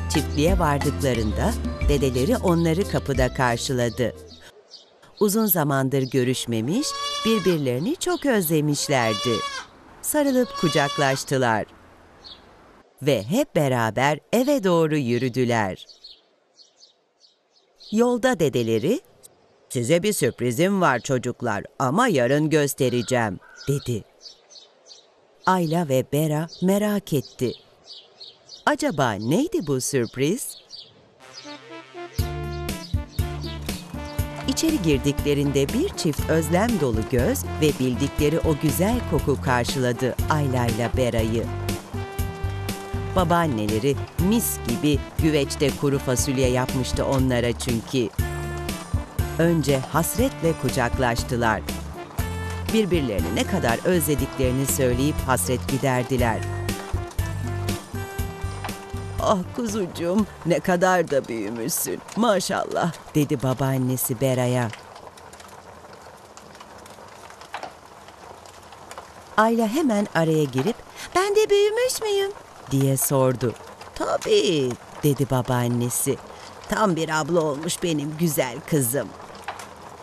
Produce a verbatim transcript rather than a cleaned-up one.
Çiftliğe vardıklarında dedeleri onları kapıda karşıladı. Uzun zamandır görüşmemiş, birbirlerini çok özlemişlerdi. Sarılıp kucaklaştılar ve hep beraber eve doğru yürüdüler. Yolda dedeleri, "Size bir sürprizim var çocuklar ama yarın göstereceğim," dedi. Ayla ve Bera merak etti. Acaba neydi bu sürpriz? İçeri girdiklerinde bir çift özlem dolu göz ve bildikleri o güzel koku karşıladı Ayla ile Bera'yı. Babaanneleri mis gibi güveçte kuru fasulye yapmıştı onlara çünkü. Önce hasretle kucaklaştılar. Birbirlerini ne kadar özlediklerini söyleyip hasret giderdiler. "Ah kuzucuğum, ne kadar da büyümüşsün, maşallah," dedi babaannesi Bera'ya. Ayla hemen araya girip, "Ben de büyümüş müyüm?" diye sordu. "Tabii," dedi babaannesi. "Tam bir abla olmuş benim güzel kızım."